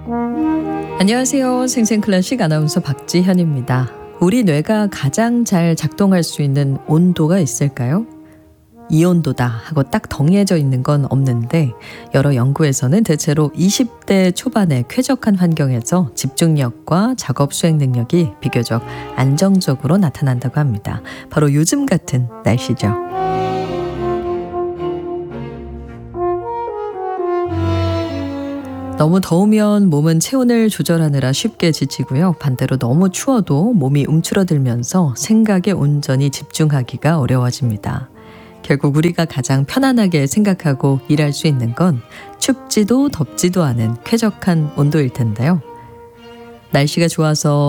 안녕하세요. 생생클래식 아나운서 박지현입니다. 우리 뇌가 가장 잘 작동할 수 있는 온도가 있을까요? 이 온도다 하고 딱 정해져 있는 건 없는데 여러 연구에서는 대체로 20대 초반의 쾌적한 환경에서 집중력과 작업 수행 능력이 비교적 안정적으로 나타난다고 합니다. 바로 요즘 같은 날씨죠. 너무 더우면 몸은 체온을 조절하느라 쉽게 지치고요. 반대로 너무 추워도 몸이 움츠러들면서 생각에 온전히 집중하기가 어려워집니다. 결국 우리가 가장 편안하게 생각하고 일할 수 있는 건 춥지도 덥지도 않은 쾌적한 온도일 텐데요. 날씨가 좋아서